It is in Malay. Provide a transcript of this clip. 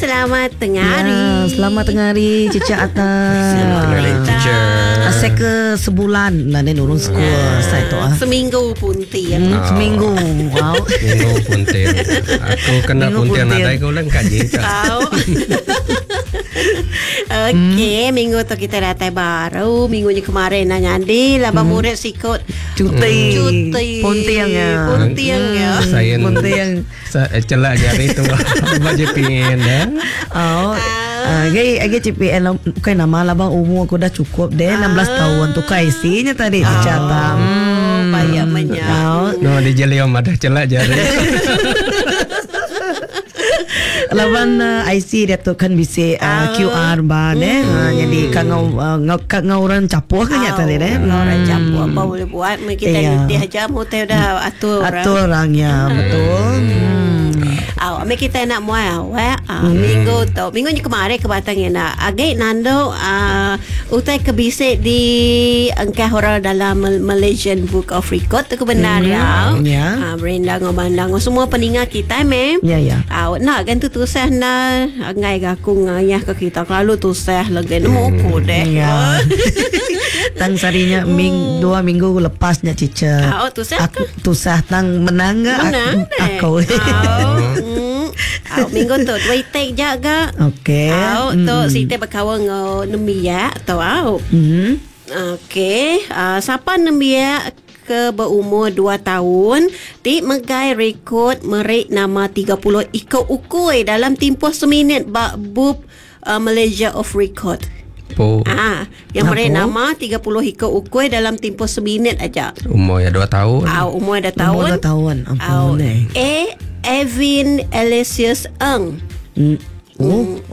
selamat tengah hari. Selamat tengah hari Cica Atta. Selamat tengah hari Cica. Saya ke sebulan lah ni urung sekolah saya tu Seminggu pun tiang. Seminggu. Wow. Minggu puntir. Aku kena Minggu puntir puntir. nadai kau lang kaji. Okey, minggu tu kita datang baru. Minggunya kemarin nanya Andi Labang murid sikut Cuti. Pontiang ya. Saya Pontiang. celak jari tu. Baju pingin dah. Oh. Agak CPN bukan nama labang umur aku dah cukup deh 16 tahun tu kaisinya tadi Cica Atta. Payah menyak. No di jeliom ada celak jari. Lawan IC dia tu kan bisa QR bar deh. Jadi kang orang capo kan nyata deh. Orang campur apa boleh buat. Kita dia aja mau tahu dah atur Orangnya betul. Awak kita nak muai awak minggu tu minggu kemarin ke Batang nak agak nando utai kebisik di angka horor dalam Malaysian Book of Record tu benar ya. Brenda ngomandang semua pendengar kita Ya. Awak nak kan tu tusah na ngai aku ngayah ke kita lalu tusah lagi nemu ko deh. Ya. Tang sarinya 2 minggu lepasnya Cica. Tusah tang menang aku. Minggu tu dua take jaga. Okey. Tu sita berkawan nembia atau okey. Siapa nembia ke berumur 2 tahun di megai rekod merik nama 30 ikut ukui dalam tempoh seminit bab Malaysia of Record. Yang merik nama 30 ikut ukui dalam tempoh seminit aja. Umur 2 tahun. Umur 2 tahun. Umur 2 tahun. Ampun. Evin Alesius Eng.